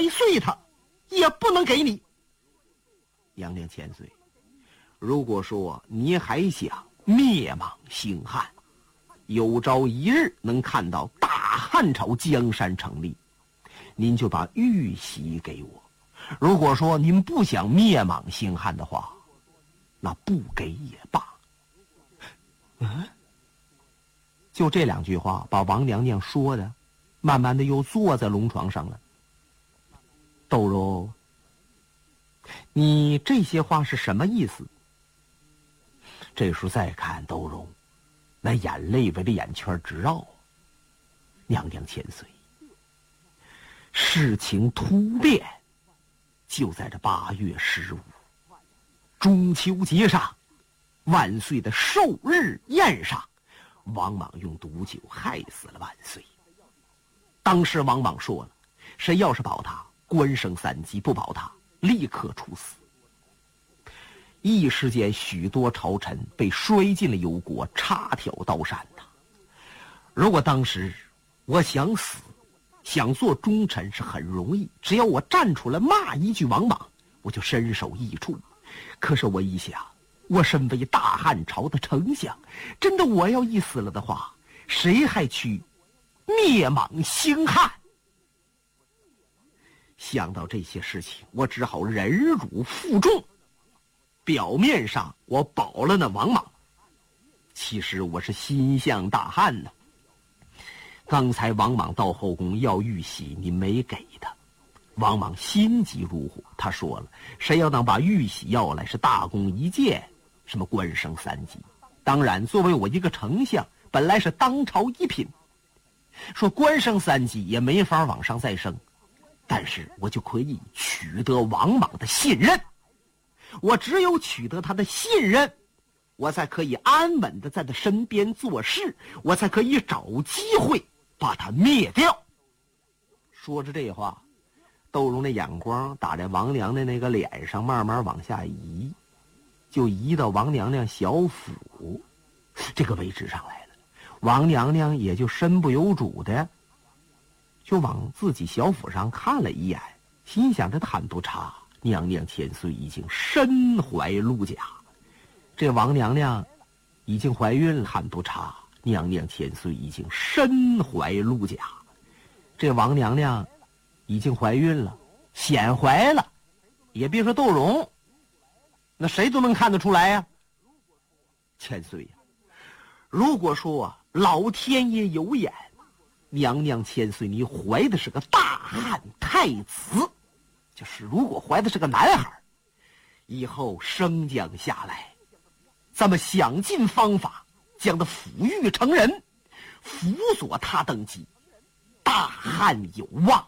摔碎它，也不能给你。娘娘千岁，如果说你还想灭莽兴汉，有朝一日能看到大汉朝江山成立，您就把玉玺给我。如果说您不想灭莽兴汉的话，那不给也罢。就这2句话把王娘娘说的慢慢的又坐在龙床上了。窦荣，你这些话是什么意思？这时候再看窦荣，那眼泪围着眼圈直绕。娘娘千岁，事情突变就在这8月15，中秋节上，万岁的寿日宴上，王莽用毒酒害死了万岁。当时王莽说了，谁要是保他，官升3级；不保他，立刻处死。一时间，许多朝臣被摔进了油锅，插挑刀山呐。如果当时我想死，想做忠臣是很容易，只要我站出来骂一句王莽，我就身首异处。可是我一想，我身为大汉朝的丞相，真的我要一死了的话，谁还去灭莽兴汉？想到这些事情，我只好忍辱负重。表面上我保了那王莽，其实我是心向大汉呢。刚才王莽到后宫要玉玺，你没给他，王莽心急如火。他说了，谁要能把玉玺要来，是大功一件，什么官升3级。当然作为我一个丞相，本来是当朝一品，说官升3级也没法往上再升，但是我就可以取得王莽的信任。我只有取得他的信任，我才可以安稳的在他身边做事，我才可以找机会把他灭掉。说着这话，窦荣的眼光打在王娘娘那个脸上，慢慢往下移，就移到王娘娘小腹这个位置上来了。王娘娘也就身不由主的就往自己小腹上看了一眼，心想着很不差，娘娘千岁已经身怀鹿甲，这王娘娘已经怀孕了，很不差，娘娘千岁已经身怀鹿甲，这王娘娘已经怀孕了，显怀了，也别说窦荣，那谁都能看得出来呀。千岁呀，如果说老天爷有眼，娘娘千岁你怀的是个大汉太子，就是如果怀的是个男孩，以后升降下来，咱们想尽方法将他抚育成人，辅佐他登基，大汉有望。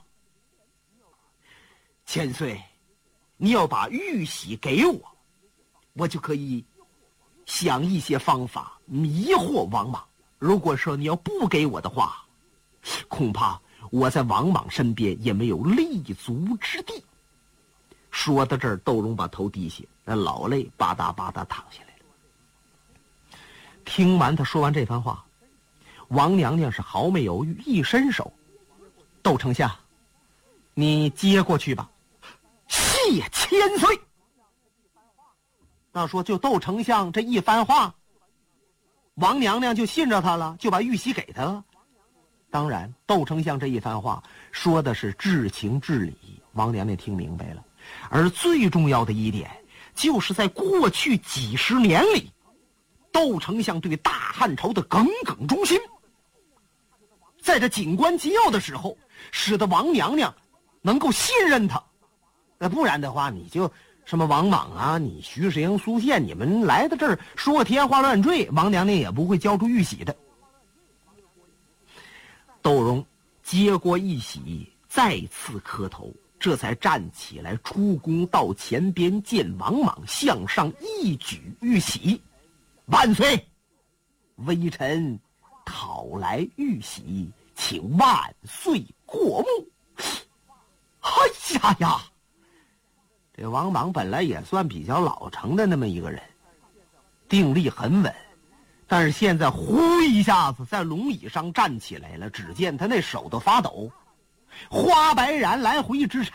千岁，你要把玉玺给我，我就可以想一些方法迷惑王莽。如果说你要不给我的话，恐怕我在王莽身边也没有立足之地。说到这儿，窦荣把头低下，那老泪吧嗒吧嗒淌下来了。听完他说完这番话，王娘娘是毫没犹豫，一伸手，窦丞相，你接过去吧。谢千岁。那说就窦丞相这一番话，王娘娘就信着他了，就把玉玺给他了。当然窦丞相这一番话说的是至情至理，王娘娘听明白了。而最重要的一点，就是在过去几十年里，窦丞相对大汉朝的耿耿忠心，在这紧关紧要的时候，使得王娘娘能够信任他。不然的话，你就什么王莽啊，你徐世英、苏宪，你们来到这儿说天花乱坠，王娘娘也不会交出玉玺的。窦荣接过玉玺，再次磕头，这才站起来出宫到前边见王莽，向上一举玉玺。万岁！微臣讨来玉玺，请万岁过目。哎呀呀！这王莽本来也算比较老成的那么一个人，定力很稳，但是现在呼一下子在龙椅上站起来了，只见他那手都发抖，花白髯来回直